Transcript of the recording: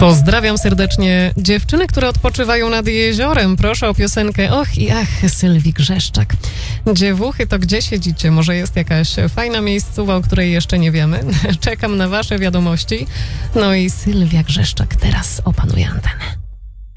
Pozdrawiam serdecznie dziewczyny, które odpoczywają nad jeziorem. Proszę o piosenkę Och i ach, Sylwii Grzeszczak. Dziewuchy, to gdzie siedzicie? Może jest jakaś fajna miejscowa, o której jeszcze nie wiemy? Czekam na wasze wiadomości. No i Sylwia Grzeszczak teraz opanuje antenę.